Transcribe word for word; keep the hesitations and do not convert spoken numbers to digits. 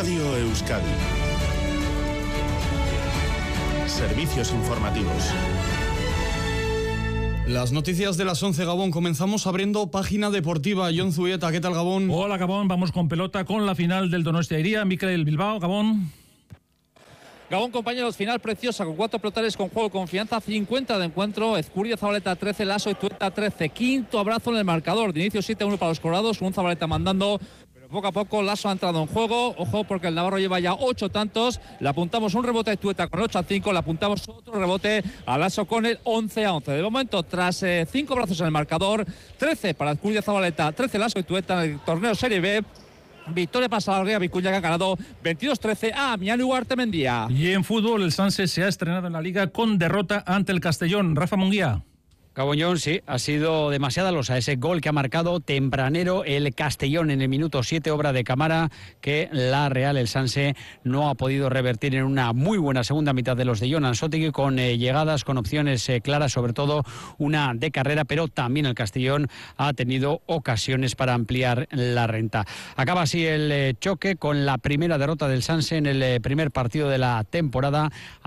Radio Euskadi. Servicios informativos. Las noticias de las once, Gabón. Comenzamos abriendo página deportiva. Jon Zubieta, ¿qué tal, Gabón? Hola, Gabón. Vamos con pelota con la final del Donostia Iría. Mikel Bilbao, Gabón. Gabón, compañeros, final preciosa con cuatro pelotares con juego, confianza, cincuenta de encuentro. Ezcurdia, Zabaleta trece, Lasso y Tueta trece. Quinto abrazo en el marcador. De inicio siete a uno para los colorados, un Zabaleta mandando. Poco a poco Lasso ha entrado en juego. Ojo, porque el navarro lleva ya ocho tantos. Le apuntamos un rebote a Tueta con ocho a cinco. Le apuntamos otro rebote a Lasso con el once a once. De momento, tras eh, cinco brazos en el marcador, trece para Ezcurdia, Zabaleta, trece Lasso y Tueta en el torneo Serie B. Victoria para Salaverría, Vicuña, que ha ganado veintidós trece a Mianu Artemendía. Y en fútbol, el Sanse se ha estrenado en la Liga con derrota ante el Castellón. Rafa Munguía. Caboñón, sí, ha sido demasiada losa ese gol que ha marcado tempranero el Castellón en el minuto siete, obra de Camara, que la Real, el Sanse, no ha podido revertir en una muy buena segunda mitad de los de Jon Ansotegui, con eh, llegadas, con opciones eh, claras, sobre todo una de carrera, pero también el Castellón ha tenido ocasiones para ampliar la renta. Acaba así el eh, choque con la primera derrota del Sanse en el eh, primer partido de la temporada.